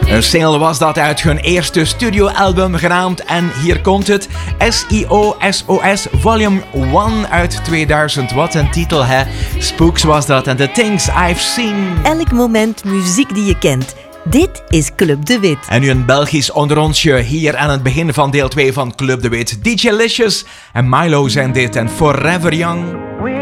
Een single was dat uit hun eerste studioalbum genaamd en hier komt het SIOSOS Volume 1 uit 2000. Wat een titel hè, Spooks was dat en The Things I've Seen. Elk moment muziek die je kent. Dit is Club de Wit. En nu een Belgisch onderonsje hier aan het begin van deel 2 van Club de Wit. DJ Licious en Milo zijn dit en Forever Young.